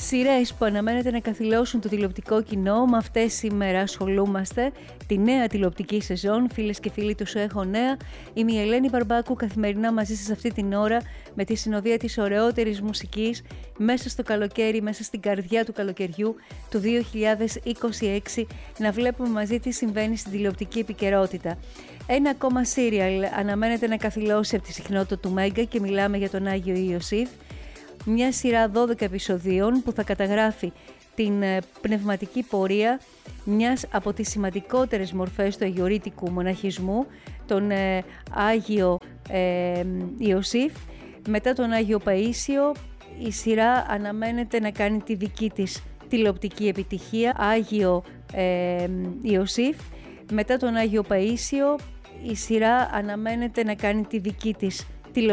Σειρές που αναμένεται να καθυλώσουν το τηλεοπτικό κοινό, με αυτές σήμερα ασχολούμαστε. Τη νέα τηλεοπτική σεζόν, φίλες και φίλοι του Έχω Νέα. Είμαι η Ελένη Μπαρμπάκου, καθημερινά μαζί σας αυτή την ώρα, με τη συνοδεία της ωραιότερης μουσικής, μέσα στο καλοκαίρι, μέσα στην καρδιά του καλοκαιριού του 2026, να βλέπουμε μαζί τι συμβαίνει στην τηλεοπτική επικαιρότητα. Ένα ακόμα serial αναμένεται να καθυλώσει από τη συχνότητα του Μέγκα και μιλάμε για τον Άγιο Ιωσήφ. Μια σειρά 12 επεισοδίων που θα καταγράφει την πνευματική πορεία μιας από τις σημαντικότερες μορφές του αγιορείτικου μοναχισμού, τον Άγιο Ιωσήφ. Μετά τον Άγιο Παΐσιο, η σειρά αναμένεται να κάνει τη δική της τηλεοπτική επιτυχία. Άγιο Ιωσήφ. Μετά τον Άγιο Παΐσιο, η σειρά αναμένεται να κάνει τη δική της